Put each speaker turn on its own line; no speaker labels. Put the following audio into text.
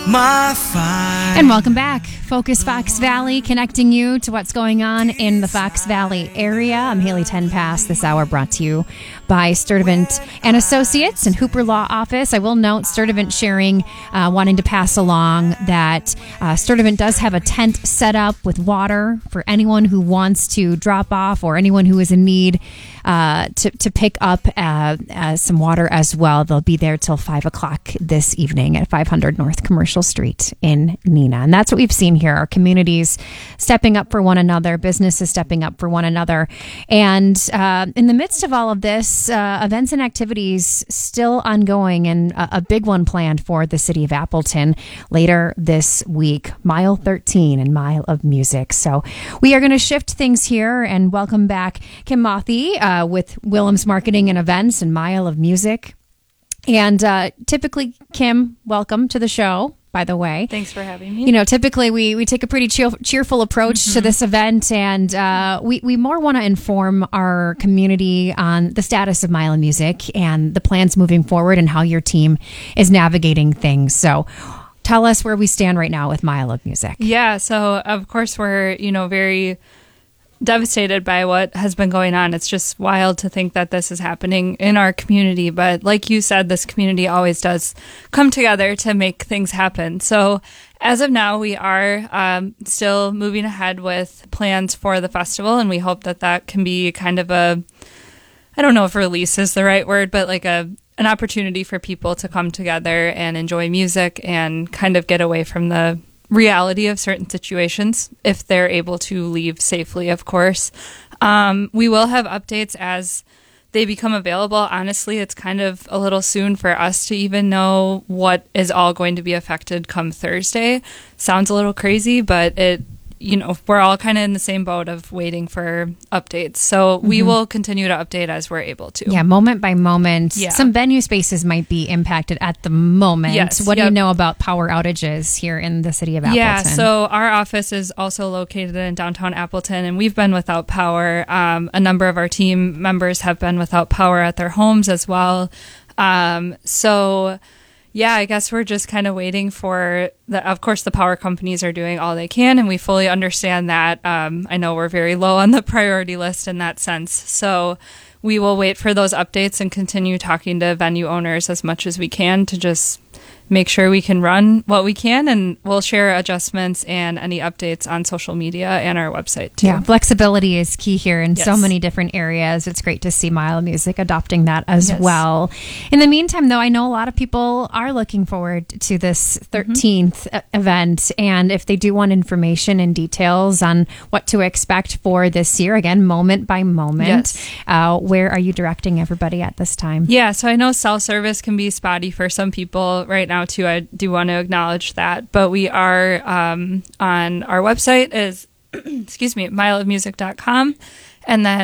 my fight.
And welcome back. Focus Fox Valley, connecting you to what's going on in the Fox Valley area. I'm Haley Tenpass. This hour brought to you by Sturdivant and Associates and Hooper Law Office. I will note Sturdivant sharing, wanting to pass along that Sturdivant does have a tent set up with water for anyone who wants to drop off or anyone who is in need to pick up some water as well. They'll be there till 5 o'clock this evening at 500 North Commercial Street in Neenah. And that's what we've seen here. Our communities stepping up for one another, businesses stepping up for one another. And in the midst of all of this, events and activities still ongoing, and a big one planned for the city of Appleton later this week, Mile 13 and Mile of Music. So we are going to shift things here and welcome back Kim Mothy with Willems Marketing and Events and Mile of Music. And typically, Kim, welcome to the show, by the way.
Thanks for having me.
You know, typically we take a pretty cheerful approach to this event, and we more want to inform our community on the status of Mile of Music and the plans moving forward and how your team is navigating things. So tell us where we stand right now with Mile of Music.
Yeah, so of course we're, very devastated by what has been going on. It's just wild to think that this is happening in our community. But like you said, this community always does come together to make things happen. So as of now, we are still moving ahead with plans for the festival. And we hope that that can be kind of I don't know if release is the right word, but like an opportunity for people to come together and enjoy music and kind of get away from the reality of certain situations if they're able to leave safely, of course. We will have updates as they become available. Honestly, it's kind of a little soon for us to even know what is all going to be affected come Thursday. Sounds a little crazy, but we're all kind of in the same boat of waiting for updates. So we will continue to update as we're able to.
Yeah, moment by moment.
Yeah.
Some venue spaces might be impacted at the moment.
Yes.
What do you know about power outages here in the city of Appleton?
Yeah, so our office is also located in downtown Appleton, and we've been without power. A number of our team members have been without power at their homes as well. Yeah, I guess we're just kind of waiting for of course, the power companies are doing all they can, and we fully understand that. I know we're very low on the priority list in that sense. So we will wait for those updates and continue talking to venue owners as much as we can to just make sure we can run what we can, and we'll share adjustments and any updates on social media and our website too.
Yeah, flexibility is key here in so
Yes.
many different areas. It's great to see Mile of Music adopting that as
Yes.
well. In the meantime, though, I know a lot of people are looking forward to this 13th event, and if they do want information and details on what to expect for this year, again, moment by moment, where are you directing everybody at this time?
Yeah, so I know cell service can be spotty for some people right now too. I do want to acknowledge that, but we are on our website is mileofmusic.com, and then